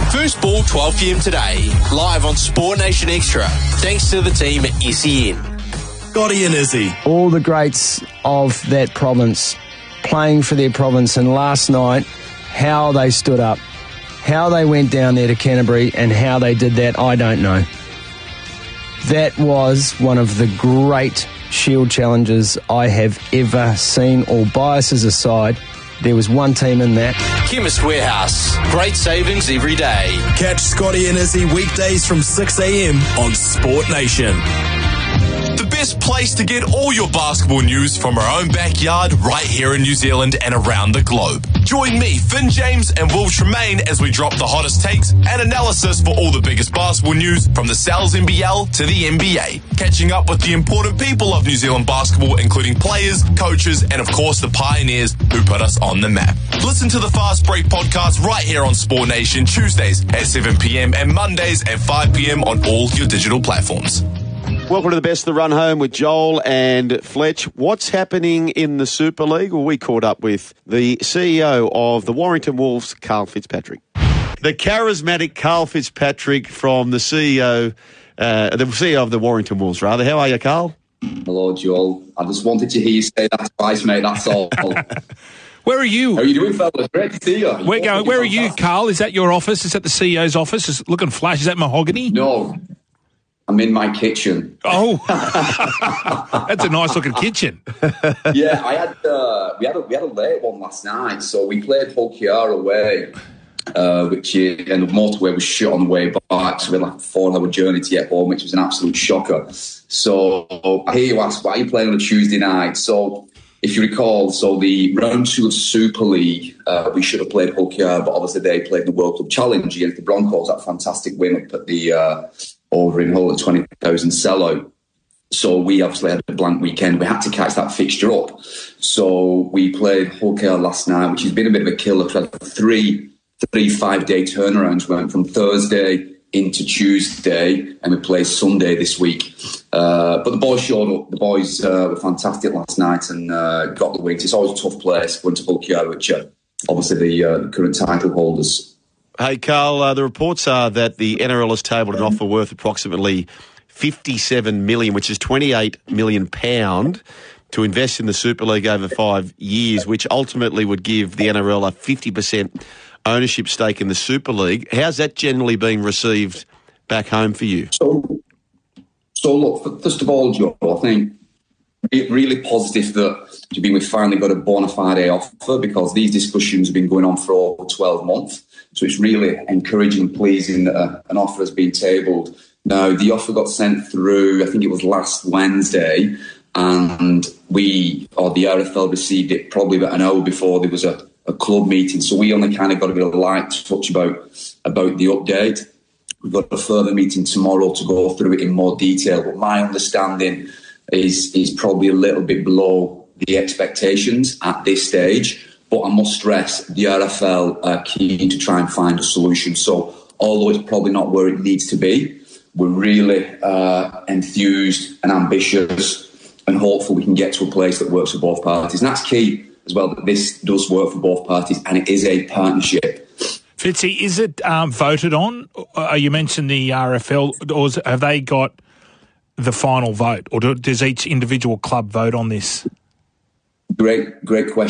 First ball 12 p.m. today, live on Sport Nation Extra. Thanks to the team at SEN. Scotty and Izzy. All the greats of that province playing for their province, and last night, how they stood up, how they went down there to Canterbury, and how they did that, I don't know. That was one of the great Shield challenges I have ever seen. All biases aside, there was one team in that. Chemist Warehouse. Great savings every day. Catch Scotty and Izzy weekdays from 6 a.m. on Sport Nation. The best place to get all your basketball news from our own backyard right here in New Zealand and around the globe. Join me, Finn James and Will Tremaine as we drop the hottest takes and analysis for all the biggest basketball news from the Sal's NBL to the NBA. Catching up with the important people of New Zealand basketball, including players, coaches, and of course the pioneers who put us on the map. Listen to the Fast Break podcast right here on Sport Nation Tuesdays at 7 p.m. and Mondays at 5 p.m. on all your digital platforms. Welcome to the Best of the Run Home with Joel and Fletch. What's happening in the Super League? Well, we caught up with the CEO of the Warrington Wolves, Carl Fitzpatrick. The charismatic Carl Fitzpatrick from the CEO of the Warrington Wolves, rather. How are you, Carl? Hello, Joel. I just wanted to hear you say that twice, mate. That's all. Where are you? How are you doing, fellas? Great to see you. Where are you, Carl? Is that your office? Is that the CEO's office? Is it looking flash? Is that mahogany? No. I'm in my kitchen. Oh, that's a nice looking kitchen. Yeah, we had a late one last night. So we played Hull KR away, and the motorway was shut on the way back. So we had like a 4-hour journey to get home, which was an absolute shocker. So I hear you ask, why are you playing on a Tuesday night? So if you recall, the round 2 of Super League, we should have played Hull KR, but obviously they played the World Club Challenge against the Broncos. That fantastic win up at the over in Hull at 20,000 sellout. So we obviously had a blank weekend. We had to catch that fixture up. So we played Hull KR last night, which has been a bit of a killer. We had three 5-day turnarounds. We went from Thursday into Tuesday, and we play Sunday this week. But the boys showed up. The boys were fantastic last night and got the wins. It's always a tough place going to Hull KR, which are obviously the current title holders. Hey, Carl, the reports are that the NRL has tabled an offer worth approximately $57 million, which is £28 million, to invest in the Super League over 5 years, which ultimately would give the NRL a 50% ownership stake in the Super League. How's that generally being received back home for you? So look, first of all, Joe, I think it's really positive that we've finally got a bona fide offer, because these discussions have been going on for over 12 months. So it's really encouraging and pleasing that an offer has been tabled. Now, the offer got sent through, I think it was last Wednesday, and the RFL received it probably about an hour before there was a club meeting. So we only kind of got a bit of light touch about the update. We've got a further meeting tomorrow to go through it in more detail. But my understanding is probably a little bit below the expectations at this stage. But I must stress, the RFL are keen to try and find a solution. So although it's probably not where it needs to be, we're really enthused and ambitious and hopeful we can get to a place that works for both parties. And that's key as well, that this does work for both parties and it is a partnership. Fitzy, is it voted on? You mentioned the RFL, or have they got the final vote? Or does each individual club vote on this? Great question.